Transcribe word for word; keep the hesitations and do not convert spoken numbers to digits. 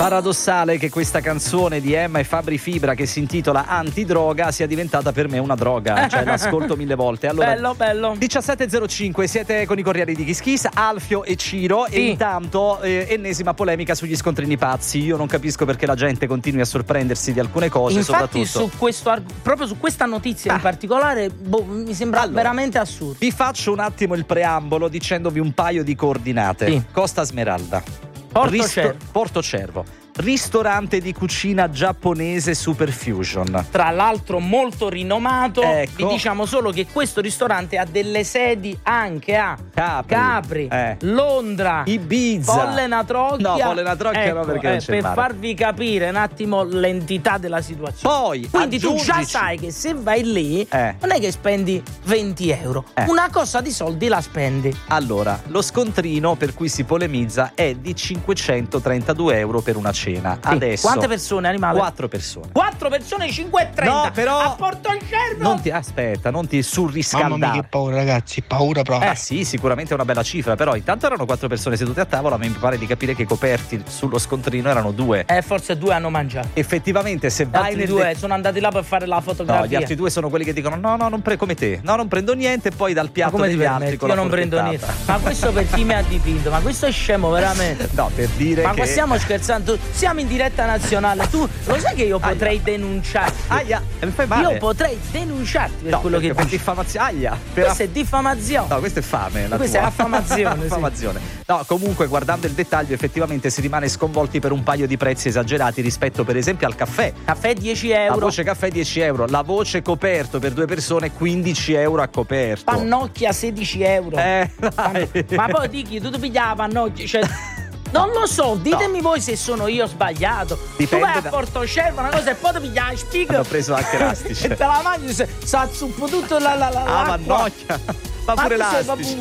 Paradossale che questa canzone di Emma e Fabri Fibra che si intitola Antidroga sia diventata per me una droga, cioè l'ascolto mille volte. Allora, bello, bello. diciassette e zero cinque, siete con i Corrieri di Kiss Kiss, Alfio e Ciro, sì. E intanto eh, ennesima polemica sugli scontrini pazzi. Io non capisco perché la gente continui a sorprendersi di alcune cose. Infatti soprattutto su questo arg- proprio su questa notizia ah. in particolare boh, mi sembra allora, veramente assurdo. Vi faccio un attimo il preambolo dicendovi un paio di coordinate. Sì. Costa Smeralda, Porto Risto- Cervo. Porto Cervo, ristorante di cucina giapponese Super Fusion. Tra l'altro molto rinomato. Ecco. Vi diciamo solo che questo ristorante ha delle sedi anche a Capri, Capri, eh. Londra, Ibiza, Pollena Trocchia. No, Pollena Trocchia ecco, no, perché eh, non c'è il per mare. farvi capire un attimo l'entità della situazione. Poi quindi tu già aggiungici- sai che se vai lì Eh. non è che spendi venti euro, Eh. una cosa di soldi la spendi. Allora, lo scontrino per cui si polemizza è di cinquecentotrentadue euro per una cena. Sì. Adesso Quante persone, animale? Quattro persone. Quattro persone, cinque e trenta. No, però a Porto Cervo. Non ti aspetta, non ti surriscaldare. Mamma mia che paura ragazzi, paura proprio. Eh sì, sicuramente è una bella cifra, però intanto erano quattro persone sedute a tavola, ma mi pare di capire che i coperti sullo scontrino erano due. Eh, forse due hanno mangiato. Effettivamente se Gli vai altri nel due de- sono andati là per fare la fotografia. No, gli altri due sono quelli che dicono no, no, non pre- come te. No, non prendo niente e poi dal Ma piatto come ti degli altri permetti? con Io la non prendo forchettata. niente. Ma questo per chi mi ha dipinto? Ma questo è scemo veramente. No, per dire Ma che stiamo scherzando? Siamo in diretta nazionale. Tu lo sai che io potrei Aia. denunciarti? Aia, mi fai male. Io potrei denunciarti per no, quello che per dici. diffamazione. Aia, per Questa è diffamazione. No, questa è fame. La Questa tua. è affamazione, sì. Affamazione. No, comunque, guardando il dettaglio, effettivamente si rimane sconvolti per un paio di prezzi esagerati rispetto, per esempio, al caffè. Caffè dieci La euro. voce caffè dieci euro, la voce coperto per due persone quindici euro a coperto. Pannocchia sedici euro. Eh, dai. Ma poi dichi, tu devi pigliare la pannocchia. Cioè, non lo so, ditemi voi se sono io sbagliato. Dipende tu vai da- a Porto Cervo una cosa e poi ti pigliare la spiga. Hanno preso anche l'astice. E te la mangi, sa zuppo tutto la la la. Ah, l'acqua. mannocchia. Ma Ma pure tu sei l'astice.